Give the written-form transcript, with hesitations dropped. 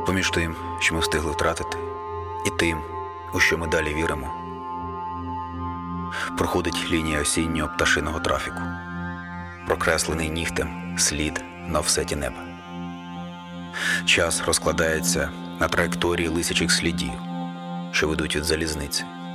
Поміж тим, що ми встигли втратити, і тим, у що ми далі віримо, проходить лінія осіннього пташиного трафіку, прокреслений нігтем слід на офсеті неба. Час розкладається на траєкторії лисячих слідів, що ведуть від залізниці